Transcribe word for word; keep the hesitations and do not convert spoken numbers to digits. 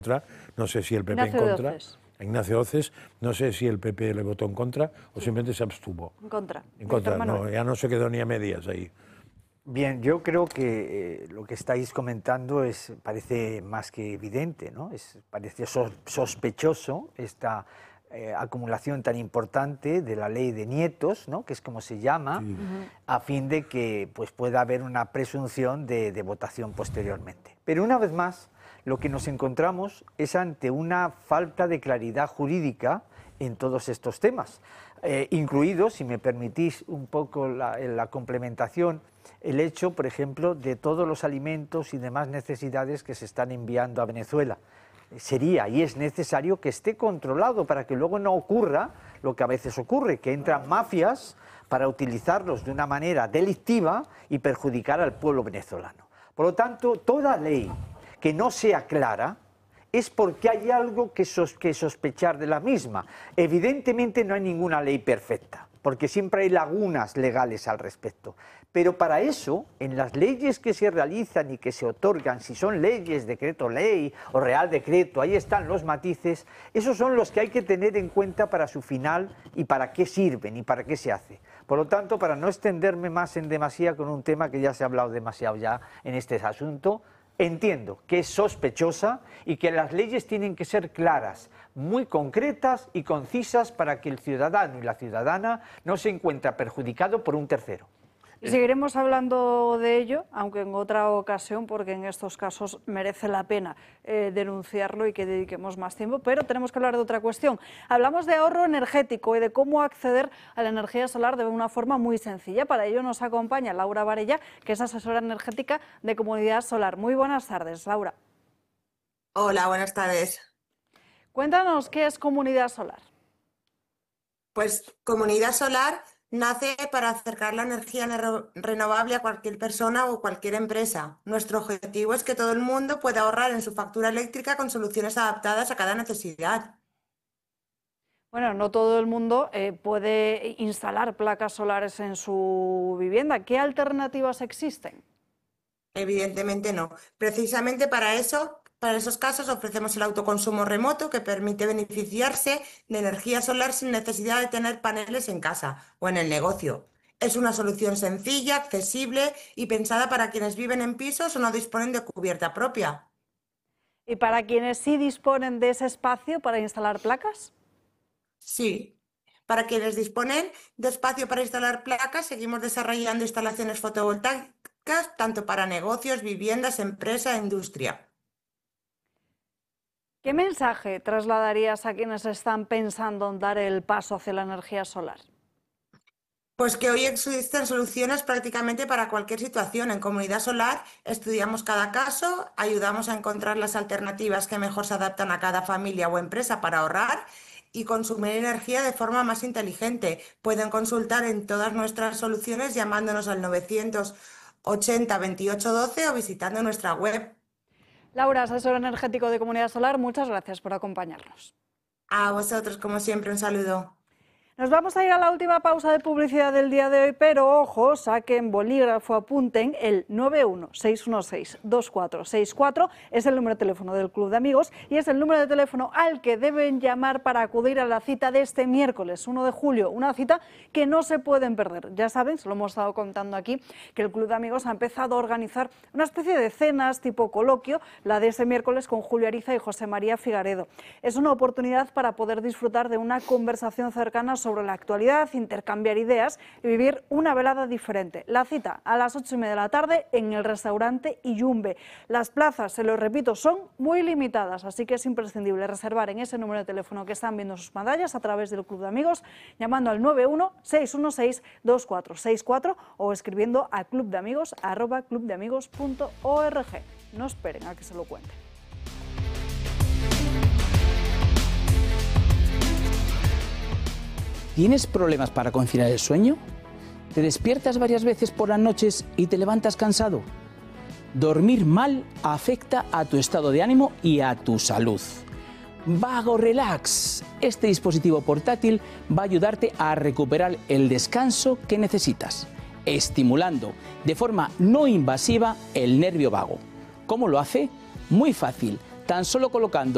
no sé si el P P Ignacio en contra. Oces. Ignacio Oces, no sé si el P P le votó en contra o simplemente se abstuvo. En contra. En contra, no, ya no se quedó ni a medias ahí. Bien, yo creo que eh, lo que estáis comentando es, parece más que evidente, ¿no? Es, parece sos, sospechoso esta eh, acumulación tan importante de la ley de nietos, ¿no? Que es como se llama, sí. A fin de que pues, pueda haber una presunción de, de votación posteriormente. Pero una vez más, lo que nos encontramos es ante una falta de claridad jurídica en todos estos temas, eh, incluido, si me permitís un poco la, la complementación, el hecho, por ejemplo, de todos los alimentos y demás necesidades que se están enviando a Venezuela. Sería y es necesario que esté controlado para que luego no ocurra lo que a veces ocurre, que entran mafias para utilizarlos de una manera delictiva y perjudicar al pueblo venezolano. Por lo tanto, toda ley que no sea clara es porque hay algo que, sos, que sospechar de la misma. Evidentemente no hay ninguna ley perfecta, porque siempre hay lagunas legales al respecto. Pero para eso, en las leyes que se realizan y que se otorgan, si son leyes, decreto ley o real decreto, ahí están los matices, esos son los que hay que tener en cuenta para su final y para qué sirven y para qué se hace. Por lo tanto, para no extenderme más en demasía con un tema que ya se ha hablado demasiado ya en este asunto, entiendo que es sospechosa y que las leyes tienen que ser claras, muy concretas y concisas para que el ciudadano y la ciudadana no se encuentre perjudicado por un tercero. Y seguiremos hablando de ello, aunque en otra ocasión, porque en estos casos merece la pena eh, denunciarlo y que dediquemos más tiempo, pero tenemos que hablar de otra cuestión. Hablamos de ahorro energético y de cómo acceder a la energía solar de una forma muy sencilla. Para ello nos acompaña Laura Varella, que es asesora energética de Comunidad Solar. Muy buenas tardes, Laura. Hola, buenas tardes. Cuéntanos qué es Comunidad Solar. Pues Comunidad Solar nace para acercar la energía renovable a cualquier persona o cualquier empresa. Nuestro objetivo es que todo el mundo pueda ahorrar en su factura eléctrica con soluciones adaptadas a cada necesidad. Bueno, no todo el mundo eh, puede instalar placas solares en su vivienda. ¿Qué alternativas existen? Evidentemente no. Precisamente para eso, para esos casos ofrecemos el autoconsumo remoto, que permite beneficiarse de energía solar sin necesidad de tener paneles en casa o en el negocio. Es una solución sencilla, accesible y pensada para quienes viven en pisos o no disponen de cubierta propia. ¿Y para quienes sí disponen de ese espacio para instalar placas? Sí. Para quienes disponen de espacio para instalar placas, seguimos desarrollando instalaciones fotovoltaicas tanto para negocios, viviendas, empresa e industria. ¿Qué mensaje trasladarías a quienes están pensando en dar el paso hacia la energía solar? Pues que hoy existen soluciones prácticamente para cualquier situación. En Comunidad Solar estudiamos cada caso, ayudamos a encontrar las alternativas que mejor se adaptan a cada familia o empresa para ahorrar y consumir energía de forma más inteligente. Pueden consultar en todas nuestras soluciones llamándonos al novecientos ochenta veintiocho doce o visitando nuestra web. Laura, asesor energético de Comunidad Solar, muchas gracias por acompañarnos. A vosotros, como siempre, un saludo. Nos vamos a ir a la última pausa de publicidad del día de hoy, pero ojo, saquen bolígrafo, apunten el nueve uno seis uno seis dos cuatro seis cuatro, es el número de teléfono del Club de Amigos y es el número de teléfono al que deben llamar para acudir a la cita de este miércoles uno de julio, una cita que no se pueden perder. Ya saben, se lo hemos estado contando aquí, que el Club de Amigos ha empezado a organizar una especie de cenas tipo coloquio, la de ese miércoles con Julio Ariza y José María Figaredo. Es una oportunidad para poder disfrutar de una conversación cercana sobre sobre la actualidad, intercambiar ideas y vivir una velada diferente. La cita a las ocho y media de la tarde en el restaurante Iyumbe. Las plazas, se lo repito, son muy limitadas, así que es imprescindible reservar en ese número de teléfono que están viendo en sus pantallas a través del Club de Amigos, llamando al nueve uno seis uno seis dos cuatro seis cuatro o escribiendo a clubdeamigos arroba clubdeamigos punto org. No esperen a que se lo cuente. ¿Tienes problemas para conciliar el sueño? ¿Te despiertas varias veces por las noches y te levantas cansado? Dormir mal afecta a tu estado de ánimo y a tu salud. Vago Relax. Este dispositivo portátil va a ayudarte a recuperar el descanso que necesitas, estimulando de forma no invasiva el nervio vago. ¿Cómo lo hace? Muy fácil, tan solo colocando